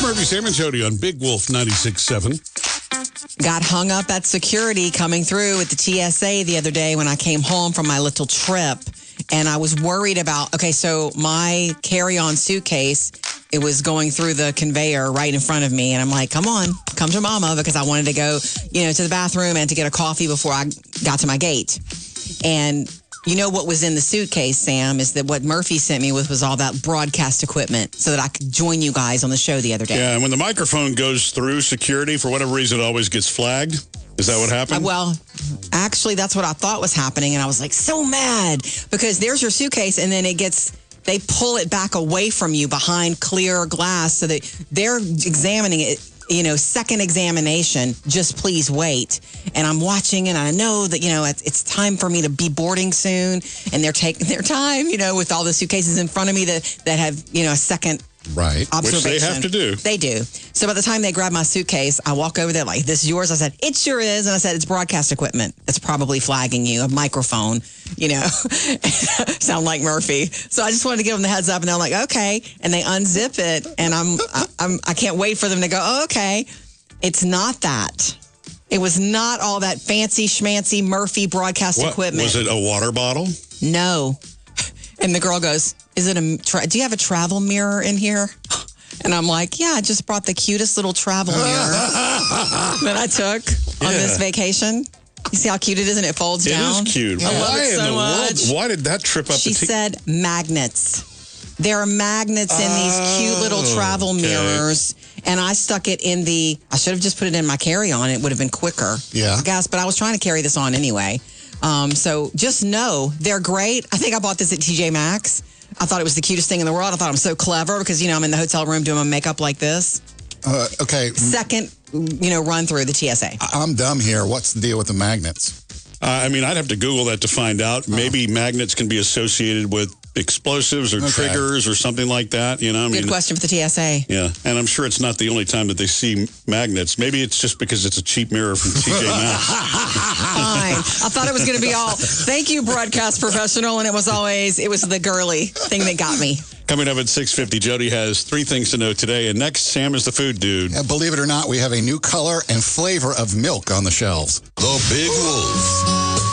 Murphy, Sam and Jody on Big Wolf 96.7. Got hung up at security coming through at the TSA the other day when I came home from my little trip. And I was worried about, so my carry-on suitcase, it was going through the conveyor right in front of me. And I'm like, come to mama, because I wanted to go, to the bathroom and to get a coffee before I got to my gate. And you know what was in the suitcase, Sam, is that what Murphy sent me was all that broadcast equipment so that I could join you guys on the show the other day. Yeah, and when the microphone goes through security, for whatever reason, it always gets flagged. Is that what happened? Well, actually, that's what I thought was happening. And I was like, so mad because there's your suitcase and then they pull it back away from you behind clear glass so that they're examining it. Second examination, just please wait. And I'm watching and I know that, it's time for me to be boarding soon. And they're taking their time, with all the suitcases in front of me that have, a second observation. Which they have to do. They do. So by the time they grab my suitcase, I walk over there like, this is yours? I said, it sure is. And I said, it's broadcast equipment. It's probably flagging you, a microphone, sound like Murphy. So I just wanted to give them the heads up and they're like, okay. And they unzip it and I can't wait for them to go, oh, okay. It's not that. It was not all that fancy schmancy Murphy broadcast equipment. Was it a water bottle? No. And the girl goes, do you have a travel mirror in here? And I'm like, yeah, I just brought the cutest little travel mirror that I took on this vacation. You see how cute it is and it folds down? It is cute. I love it so much. Why did that trip up? She said magnets. There are magnets in these cute little travel mirrors. And I stuck it in I should have just put it in my carry-on. It would have been quicker. Yeah. I guess, but I was trying to carry this on anyway. So just know they're great. I think I bought this at TJ Maxx. I thought it was the cutest thing in the world. I thought I'm so clever because, I'm in the hotel room doing my makeup like this. Okay. Second, run through the TSA. I'm dumb here. What's the deal with the magnets? I'd have to Google that to find out. Maybe magnets can be associated with explosives or triggers or something like that. Good question for the TSA. Yeah, and I'm sure it's not the only time that they see magnets. Maybe it's just because it's a cheap mirror from TJ Maxx. Fine. I thought it was going to be all, thank you, broadcast professional, and it was the girly thing that got me. Coming up at 6:50, Jody has 3 things to know today, and next, Sam is the food dude. Believe it or not, we have a new color and flavor of milk on the shelves. The Big Wolf.